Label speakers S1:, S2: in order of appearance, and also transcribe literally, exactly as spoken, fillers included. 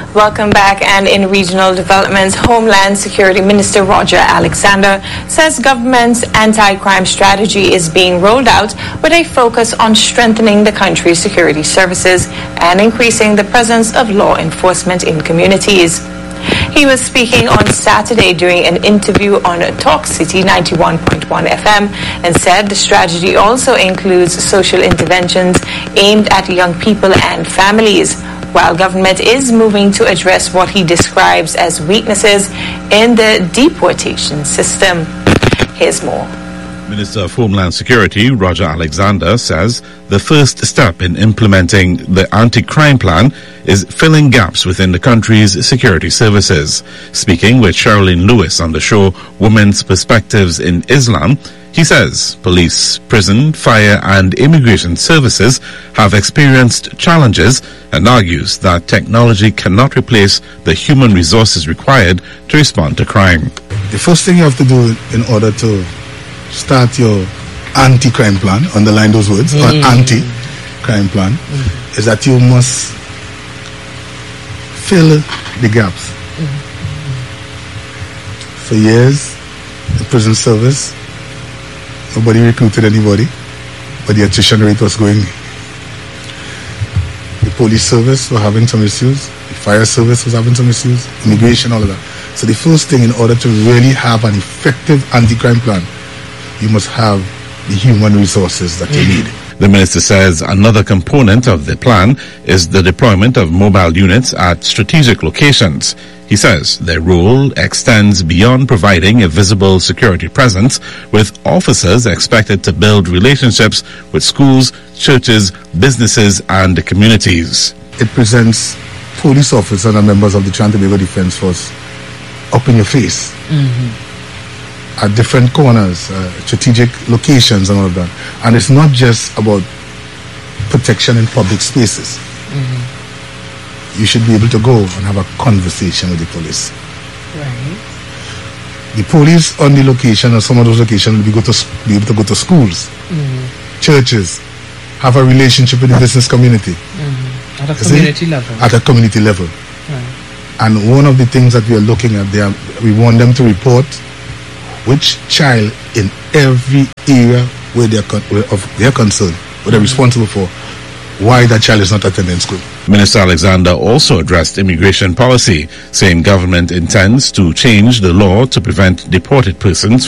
S1: Welcome back. And in regional developments, Homeland Security Minister Roger Alexander says government's anti-crime strategy is being rolled out with a focus on strengthening the country's security services and increasing the presence of law enforcement in communities. He was speaking on Saturday during an interview on Talk City ninety-one point one F M and said the strategy also includes social interventions aimed at young people and families, while government is moving to address what he describes as weaknesses in the deportation system. Here's more.
S2: Minister of Homeland Security Roger Alexander says the first step in implementing the anti-crime plan is filling gaps within the country's security services. Speaking with Sherilyn Lewis on the show Women's Perspectives in Islam, he says police, prison, fire and immigration services have experienced challenges and argues that technology cannot replace the human resources required to respond to crime.
S3: The first thing you have to do in order to start your anti-crime plan, underline those words, mm. or anti-crime plan, mm. is that you must fill the gaps. Mm. For years, the prison service, nobody recruited anybody, but the attrition rate was going. The police service was having some issues, the fire service was having some issues, immigration, all of that. So the first thing, in order to really have an effective anti-crime plan, you must have the human resources that you need.
S2: The minister says another component of the plan is the deployment of mobile units at strategic locations. He says their role extends beyond providing a visible security presence, with officers expected to build relationships with schools, churches, businesses and communities.
S3: It presents police officers and members of the Trinidad and Tobago Defence Force up in your face. Mm-hmm. At different corners, uh, strategic locations and all of that. And it's not just about protection in public spaces. Mm-hmm. You should be able to go and have a conversation with the police.
S4: Right.
S3: The police on the location, or some of those locations, will be, go to, be able to go to schools, mm-hmm. churches, have a relationship with the business community.
S4: Mm-hmm. At a community level.
S3: At a community level.
S4: Right.
S3: And one of the things that we are looking at there, we want them to report which child in every area where they're, con- where of their concern, where they're responsible for, why that child is not attending school.
S2: Minister Alexander also addressed immigration policy, saying government intends to change the law to prevent deported persons